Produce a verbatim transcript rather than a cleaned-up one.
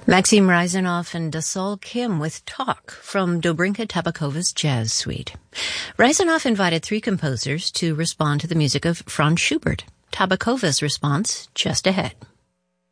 Maxim Rysanoff and Dassault Kim with Talk from Dobrinka Tabakova's Jazz Suite. Rysanoff invited three composers to respond to the music of Franz Schubert. Tabakova's response just ahead.